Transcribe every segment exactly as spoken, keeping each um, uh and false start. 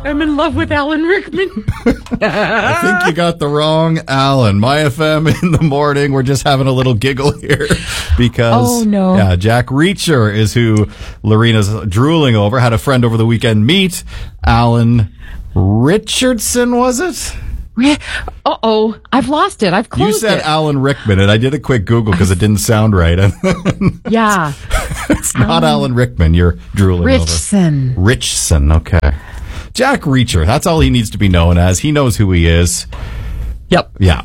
I'm in love with Alan Rickman. I think you got the wrong Alan. My F M in the morning. We're just having a little giggle here because oh, no. yeah, Jack Reacher is who Lorena's drooling over. Had a friend over the weekend meet Alan Richardson, was it? Uh-oh. I've lost it. I've closed it. You said it. Alan Rickman, and I did a quick Google because it didn't sound right. Yeah. It's not um, Alan Rickman you're drooling Richson. over. Richson. Okay. Jack Reacher. That's all he needs to be known as. He knows who he is. Yep. Yeah.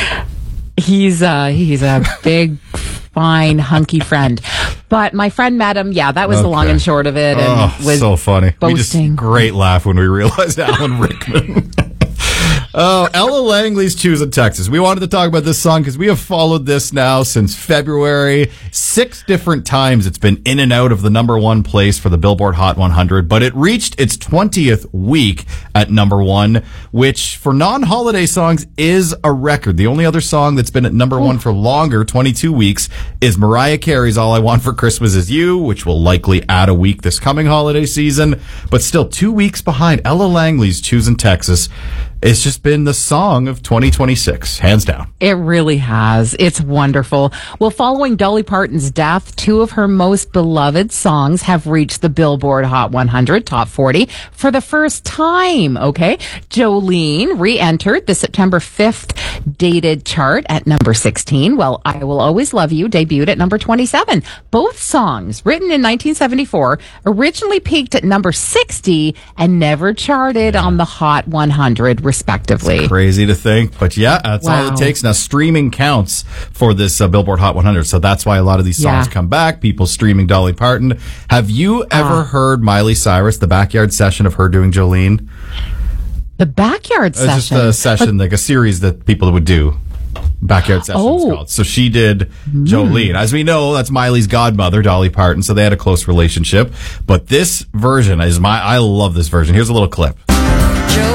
He's uh he's a big, fine, hunky friend. But my friend met him. Yeah, that was okay. the long and short of it. And oh, was so funny. Boasting. We just great laugh when we realized Alan Rickman. Oh, Ella Langley's Choosing Texas. We wanted to talk about this song because we have followed this now since February. Six different times it's been in and out of the number one place for the Billboard Hot one hundred, but it reached its twentieth week at number one, which for non-holiday songs is a record. The only other song that's been at number one for longer, twenty-two weeks, is Mariah Carey's All I Want for Christmas Is You, which will likely add a week this coming holiday season, but still two weeks behind Ella Langley's Choosing Texas. It's just been the song of twenty twenty-six, hands down. It really has. It's wonderful. Well, following Dolly Parton's death, two of her most beloved songs have reached the Billboard Hot one hundred Top forty for the first time, okay? Jolene re-entered the September fifth dated chart at number sixteen, while I Will Always Love You debuted at number twenty-seven. Both songs, written in nineteen seventy-four, originally peaked at number sixty and never charted yeah. on the Hot one hundred, respectively. It's crazy to think, but yeah, that's wow. all it takes. Now, streaming counts for this uh, Billboard Hot one hundred, so that's why a lot of these songs yeah. come back. People streaming Dolly Parton. Have you ever uh, heard Miley Cyrus, the backyard session of her doing Jolene? The backyard it's session? It's just a session, like, like a series that people would do. Backyard Sessions oh. called. So she did Jolene. As we know, that's Miley's godmother, Dolly Parton, so they had a close relationship. But this version is my, I love this version. Here's a little clip.